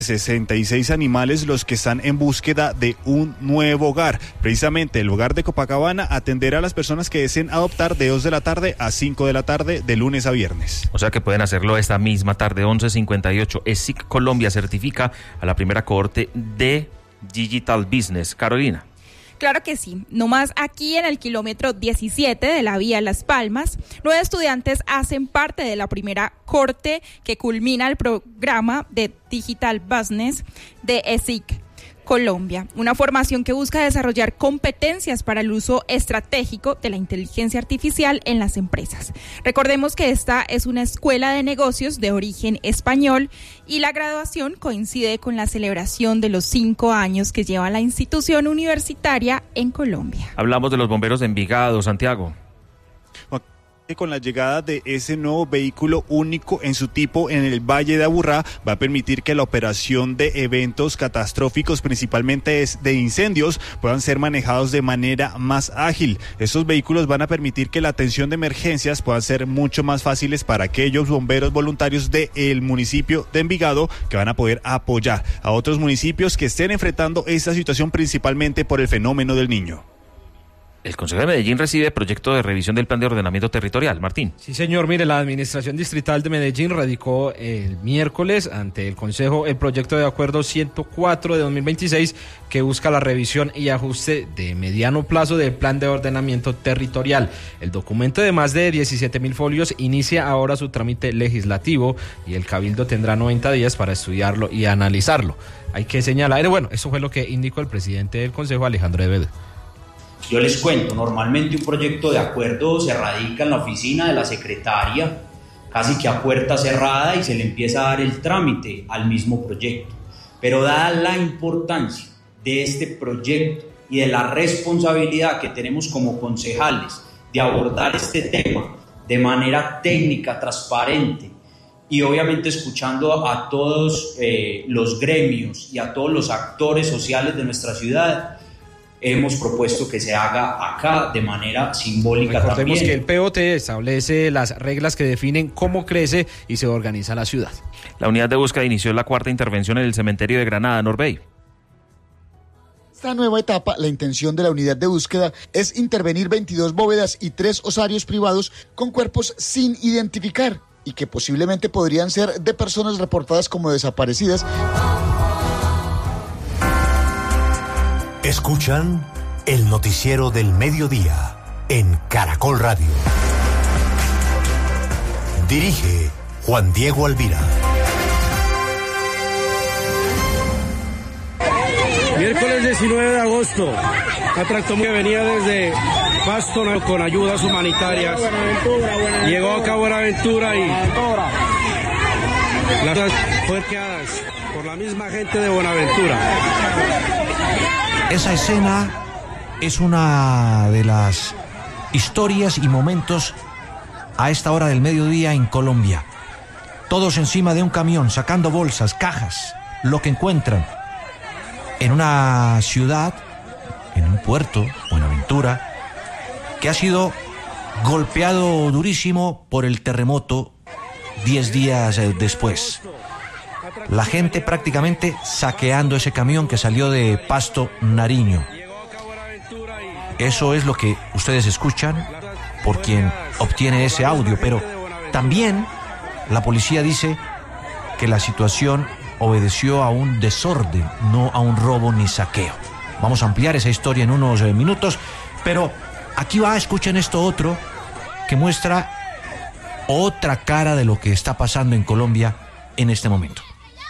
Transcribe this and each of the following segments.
66 animales los que están en búsqueda de un nuevo hogar. Precisamente el hogar de Copacabana atenderá a las personas que deseen adoptar de 2 de la tarde a 5 de la tarde de lunes a viernes. O sea que pueden hacerlo esta misma tarde, 11:58. ESIC Colombia certifica a la primera cohorte de Digital Business. Carolina. Claro que sí. Nomás aquí en el kilómetro 17 de la vía Las Palmas, 9 estudiantes hacen parte de la primera corte que culmina el programa de Digital Business de ESIC Colombia, una formación que busca desarrollar competencias para el uso estratégico de la inteligencia artificial en las empresas. Recordemos que esta es una escuela de negocios de origen español y la graduación coincide con la celebración de los 5 años que lleva la institución universitaria en Colombia. Hablamos de los bomberos de Envigado, Santiago. Con la llegada de ese nuevo vehículo único en su tipo en el Valle de Aburrá, va a permitir que la operación de eventos catastróficos, principalmente de incendios, puedan ser manejados de manera más ágil. Estos vehículos van a permitir que la atención de emergencias puedan ser mucho más fáciles para aquellos bomberos voluntarios del municipio de Envigado que van a poder apoyar a otros municipios que estén enfrentando esta situación, principalmente por el fenómeno del Niño. El Consejo de Medellín recibe proyecto de revisión del plan de ordenamiento territorial. Martín. Sí, señor. Mire, la Administración Distrital de Medellín radicó el miércoles ante el Consejo el proyecto de acuerdo 104 de 2026 que busca la revisión y ajuste de mediano plazo del plan de ordenamiento territorial. El documento de más de 17.000 folios inicia ahora su trámite legislativo y el Cabildo tendrá 90 días para estudiarlo y analizarlo. Hay que señalar, bueno, eso fue lo que indicó el presidente del Consejo, Alejandro Evedo. Yo les cuento, normalmente un proyecto de acuerdo se radica en la oficina de la secretaria, casi que a puerta cerrada, y se le empieza a dar el trámite al mismo proyecto. Pero dada la importancia de este proyecto y de la responsabilidad que tenemos como concejales de abordar este tema de manera técnica, transparente, y obviamente escuchando a todos los gremios y a todos los actores sociales de nuestra ciudad, hemos propuesto que se haga acá de manera simbólica. Recordemos también. que el POT establece las reglas que definen cómo crece y se organiza la ciudad. La unidad de búsqueda inició la 4ª intervención en el cementerio de Granada, Norbey. Esta nueva etapa, la intención de la unidad de búsqueda es intervenir 22 bóvedas y 3 osarios privados con cuerpos sin identificar y que posiblemente podrían ser de personas reportadas como desaparecidas. Escuchan el noticiero del mediodía en Caracol Radio. Dirige Juan Diego Alvira. Miércoles 19 de agosto, una tractomula que venía desde Pasto con ayudas humanitarias. Llegó acá a Buenaventura y las fue quedadas por la misma gente de Buenaventura. Esa escena es una de las historias y momentos a esta hora del mediodía en Colombia. Todos encima de un camión, sacando bolsas, cajas, lo que encuentran. En una ciudad, en un puerto, Buenaventura, que ha sido golpeado durísimo por el terremoto 10 días después. La gente prácticamente saqueando ese camión que salió de Pasto, Nariño. Eso es lo que ustedes escuchan por quien obtiene ese audio, pero también la policía dice que la situación obedeció a un desorden, no a un robo ni saqueo. Vamos a ampliar esa historia en unos minutos, pero aquí va, escuchen esto otro que muestra otra cara de lo que está pasando en Colombia en este momento.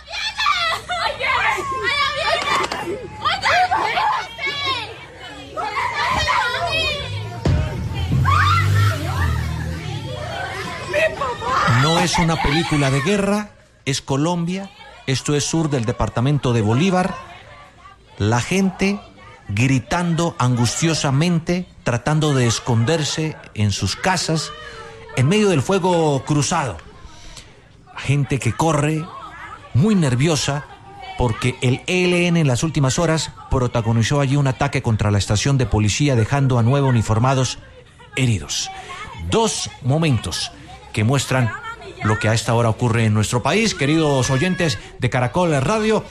No es una película de guerra, es Colombia, esto es sur del departamento de Bolívar. La gente gritando angustiosamente, tratando de esconderse en sus casas, en medio del fuego cruzado. Gente que corre, muy nerviosa, porque el ELN en las últimas horas protagonizó allí un ataque contra la estación de policía, dejando a 9 uniformados heridos. 2 momentos que muestran lo que a esta hora ocurre en nuestro país. Queridos oyentes de Caracol Radio,